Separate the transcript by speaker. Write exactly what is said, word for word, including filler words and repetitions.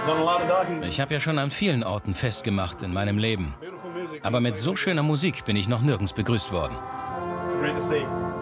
Speaker 1: Ich habe ja schon an vielen Orten festgemacht in meinem Leben. Aber mit so schöner Musik bin ich noch nirgends begrüßt worden.
Speaker 2: Great to see.